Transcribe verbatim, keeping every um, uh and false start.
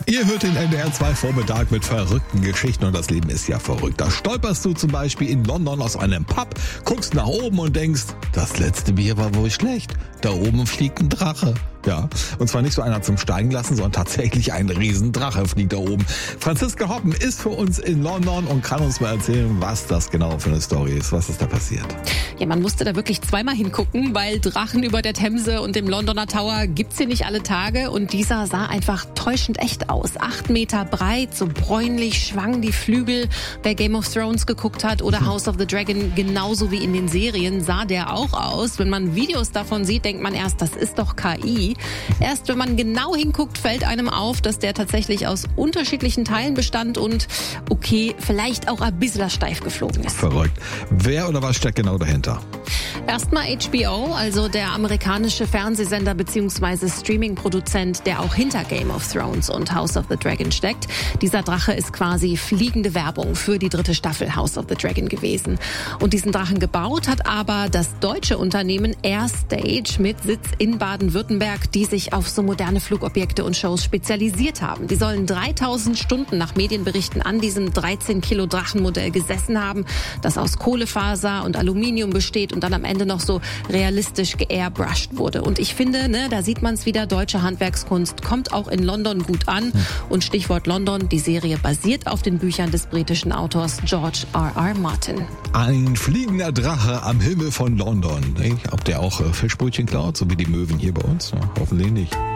Ihr hört den N D R zwei Vormittag mit verrückten Geschichten und das Leben ist ja verrückt. Da stolperst du zum Beispiel in London aus einem Pub, guckst nach oben und denkst, das letzte Bier war wohl schlecht. Da oben fliegt ein Drache. Ja, und zwar nicht so einer zum Steigen lassen, sondern tatsächlich ein Riesendrache fliegt da oben. Franziska Hoppen ist für uns in London und kann uns mal erzählen, was das genau für eine Story ist. Was ist da passiert? Ja, man musste da wirklich zweimal hingucken, weil Drachen über der Themse und dem Londoner Tower gibt's hier nicht alle Tage. Und dieser sah einfach täuschend echt aus. Acht Meter breit, so bräunlich schwangen die Flügel. Wer Game of Thrones geguckt hat oder House of the Dragon, genauso wie in den Serien, sah der auch aus. Wenn man Videos davon sieht, denkt man erst, das ist doch K I. Erst wenn man genau hinguckt, fällt einem auf, dass der tatsächlich aus unterschiedlichen Teilen bestand und, okay, vielleicht auch ein bisschen steif geflogen ist. Verrückt. Wer oder was steckt genau dahinter? Erstmal H B O, also der amerikanische Fernsehsender bzw. Streaming-Produzent, der auch hinter Game of Thrones und House of the Dragon steckt. Dieser Drache ist quasi fliegende Werbung für die dritte Staffel House of the Dragon gewesen. Und diesen Drachen gebaut hat aber das deutsche Unternehmen Airstage mit Sitz in Baden-Württemberg, die sich auf so moderne Flugobjekte und Shows spezialisiert haben. Die sollen dreitausend Stunden nach Medienberichten an diesem dreizehn Kilo Drachenmodell gesessen haben, das aus Kohlefaser und Aluminium besteht und dann am Ende noch so realistisch geairbrushed wurde. Und ich finde, ne, da sieht man es wieder, deutsche Handwerkskunst kommt auch in London gut an. Und Stichwort London, die Serie basiert auf den Büchern des britischen Autors George R R. Martin. Ein fliegender Drache am Himmel von London. Ob der auch Fischbrötchen klaut, so wie die Möwen hier bei uns? Ja, hoffentlich nicht.